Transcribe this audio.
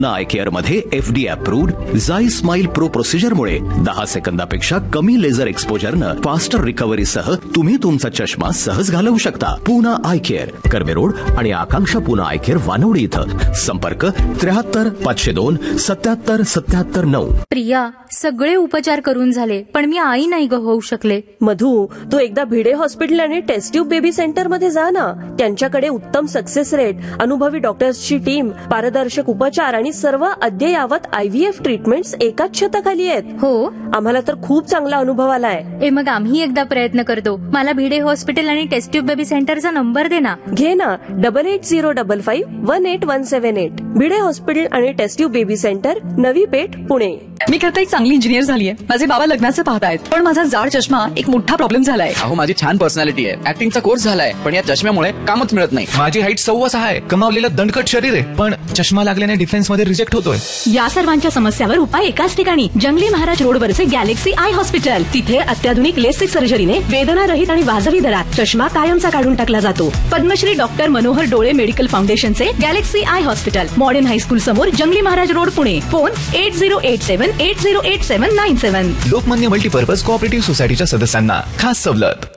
I care मध्ये FD approved झाई smile pro प्रोसिजरमुळे 10 सेकंदापेक्षा कमी laser एक्सपोजरनं faster रिकव्हरीसह तुम्ही तुमचा चष्मा सहज घालवू शकता. Poona I care, Karve road आणि आकांक्षा पूना आय केअर, वानवडी इथं. संपर्क 73 502 77 77 9. प्रिया, सगळे उपचार करून झाले पण मी आई नाही होऊ शकले. मधू, तू एकदा भिडे हॉस्पिटल आणि टेस्ट ट्यूब बेबी सेंटर मध्ये जा ना. त्यांच्याकडे उत्तम सक्सेस रेट, अनुभवी डॉक्टर्सची टीम, पारदर्शक उपचार आणि सर्व अद्ययावत IVF ट्रीटमेंट्स एकाच छताखाली आहेत. हो, आम्हाला तर खूप चांगला अनुभव आलाय. मग आम्ही एकदा प्रयत्न करतो. मला भिडे हॉस्पिटल आणि टेस्ट ट्यूब बेबी सेंटरचा नंबर दे ना. घे ना, 8805 18178. भिडे हॉस्पिटल आणि taste tube baby centre, Navi Peth, Pune. मी करता एक चांगली इंजिनियर झालीय. माझे बाबा लग्नाचे पाहतायत, पण माझा जाड चष्मा एक मोठा प्रॉब्लेम झालाय. अहो, माझी छान पर्सनॅलिटी आहे, ऍक्टिंगचा कोर्स झालाय, पण या चष्म्यामुळे कामच मिळत नाही. माझी हाईट 6.25 आहे, कमावलेलं दणकट शरीर आहे, पण चष्मा लागल्याने डिफेन्स मध्ये रिजेक्ट होतोय. या सर्वांच्या समस्यावर उपाय एकाच ठिकाणी, जंगली महाराज रोडवरचे गॅलेक्सी आय हॉस्पिटल. तिथे अत्याधुनिक लेसिक सर्जरीने वेदना रहित आणि वाजवी दरात चष्मा कायमचा काढून टाकला जातो. पद्मश्री डॉक्टर मनोहर डोळे मेडिकल फाउंडेशनचे Galaxy I hospital, modern high school समोर, जंगली Maharaj road, Pune. Phone 8087 808797. Lokmanya multipurpose cooperative सोसायटीच्या सदस्यांना खास सवलत.